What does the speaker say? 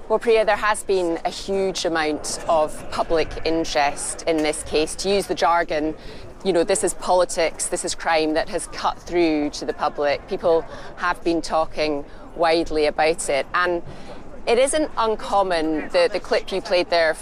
Well, Priya, there has been a huge amount of public interest in this case. To use the jargon, this is politics, this is crime that has cut through to the public. People have been talking widely about it. And it isn't uncommon, the clip you played there